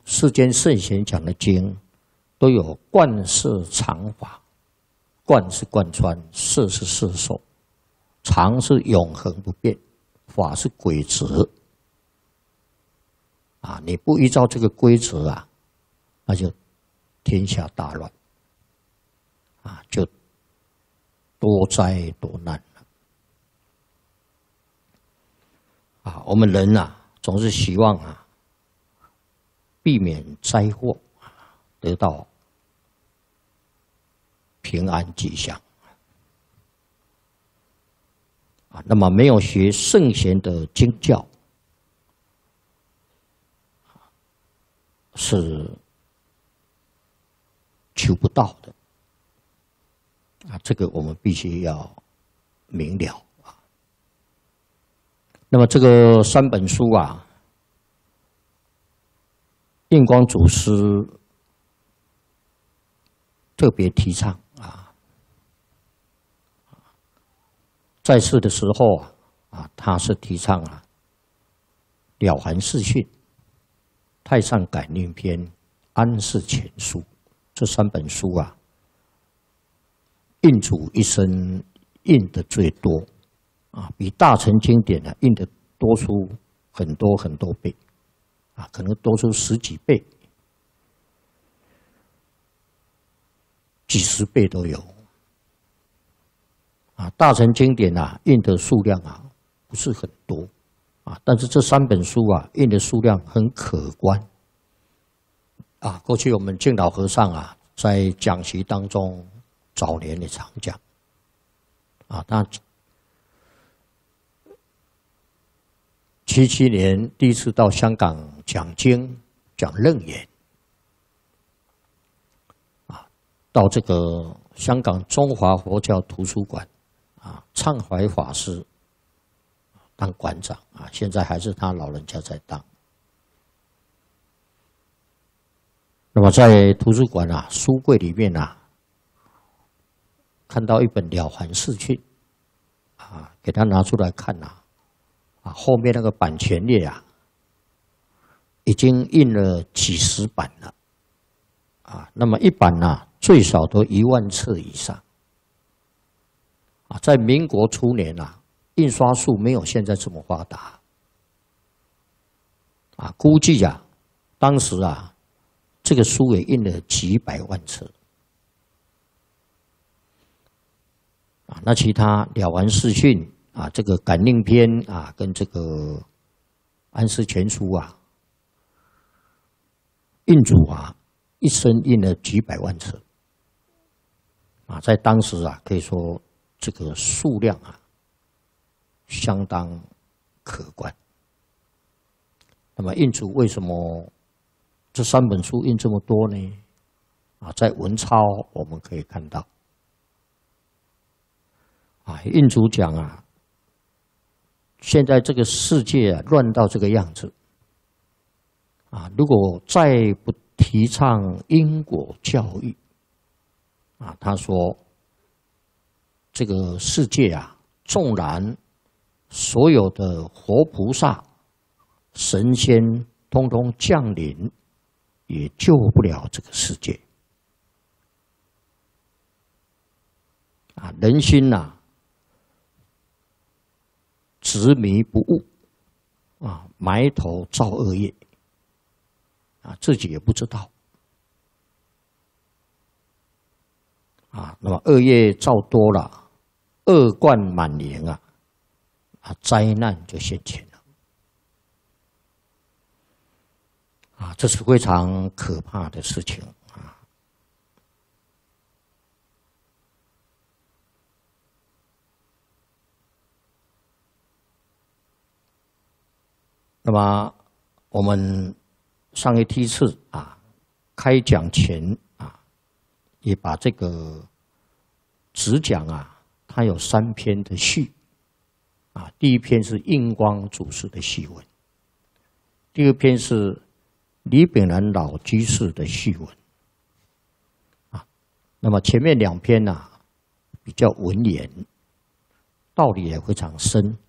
世间圣贤讲的经，都有贯摄常法。贯是贯穿，摄是摄受，常是永恒不变，法是规则。啊，你不依照这个规则啊，那就天下大乱，啊，就多灾多难了。啊，我们人啊，总是希望啊，避免灾祸，得到平安吉祥。啊，那么没有学圣贤的经教，是求不到的。啊，这个我们必须要明了啊。那么这个3本书啊，印光祖师特别提倡啊，在世的时候啊，他是提倡啊，了凡四训、太上感应篇、安世全书这3本书啊，印祖一生印的最多啊，比大乘经典啊印的多出很多很多倍啊，可能多出10几倍、几十倍都有啊。大乘经典啊印的数量啊不是很多啊，但是这3本书啊印的数量很可观啊。过去我们净老和尚啊在讲习当中早年也常讲啊，他77年第一次到香港讲经讲楞严啊，到这个香港中华佛教图书馆啊，畅怀法师当馆长啊，现在还是他老人家在当。那么在图书馆啊，书柜里面啊，看到一本《了凡四训》啊，给他拿出来看啊，后面那个版权页啊，已经印了几十版了啊。那么一版啊，最少都1万册以上啊。在民国初年啊，印刷术没有现在这么发达啊，估计啊，当时啊，这个书也印了几百万册啊。那其他《了凡四训》啊，这个感应篇啊，跟这个安世全书啊，印主啊，一生印了几百万册啊，在当时啊，可以说这个数量啊，相当可观。那么印主为什么这3本书印这么多呢？啊，在文钞我们可以看到啊，印主讲啊，现在这个世界啊乱到这个样子啊，如果再不提倡因果教育啊，他说这个世界啊，纵然所有的活菩萨、神仙通通降临，也救不了这个世界啊！人心呐，执迷不悟啊，埋头造恶业啊，自己也不知道啊。那么恶业造多了，恶贯满盈啊，灾难就现前了啊！这是非常可怕的事情啊。那么我们上一梯次啊，开讲前啊，也把这个只讲啊，它有3篇的序啊。第一篇是印光祖师的序文，第二篇是李炳南老居士的序文啊。那么前面2篇啊，比较文言，道理也非常深